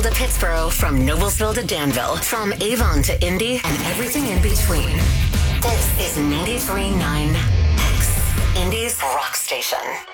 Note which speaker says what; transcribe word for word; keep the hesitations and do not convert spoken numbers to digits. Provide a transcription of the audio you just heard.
Speaker 1: to Pittsburgh, from Noblesville to Danville, from Avon to Indy, and everything in between. This is ninety-three point nine X, Indy's rock station.